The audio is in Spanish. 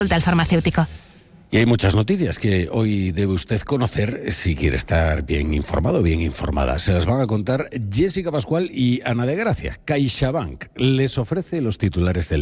al farmacéutico. Y hay muchas noticias que hoy debe usted conocer si quiere estar bien informado, bien informada. Se las van a contar Jessica Pascual y Ana de Gracia. CaixaBank les ofrece los titulares del